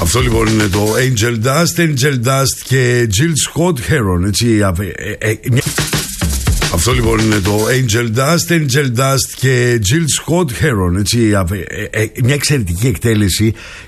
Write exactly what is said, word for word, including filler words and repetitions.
Αυτό λοιπόν είναι το Angel Dust, Angel Dust και Jill Scott Heron, έτσι. Ε, ε, μια... Αυτό λοιπόν είναι το Angel Dust, Angel Dust και Jill Scott Heron, έτσι. Ε, ε, μια εξαιρετική εκτέλεση